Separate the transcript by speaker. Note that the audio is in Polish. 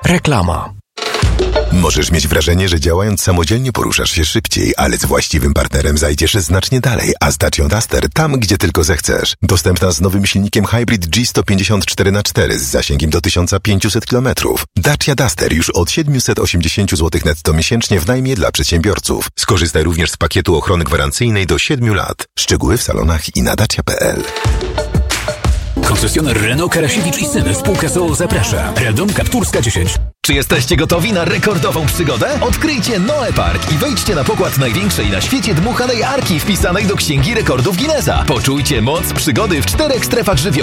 Speaker 1: Reklama.
Speaker 2: Możesz mieć wrażenie, że działając samodzielnie poruszasz się szybciej, ale z właściwym partnerem zajdziesz znacznie dalej, a z Dacia Duster tam, gdzie tylko zechcesz. Dostępna z nowym silnikiem Hybrid G154x4 z zasięgiem do 1500 km. Dacia Duster już od 780 zł netto miesięcznie w najmie dla przedsiębiorców. Skorzystaj również z pakietu ochrony gwarancyjnej do 7 lat. Szczegóły w salonach i na dacia.pl.
Speaker 3: Koncesjoner Renault Karasiewicz i Syn spółka z zaprasza. Radomka Pturska 10.
Speaker 4: Czy jesteście gotowi na rekordową przygodę? Odkryjcie Noe Park i wejdźcie na pokład największej na świecie dmuchanej arki wpisanej do Księgi Rekordów Guinnessa. Poczujcie moc przygody w 4 strefach żywiołu.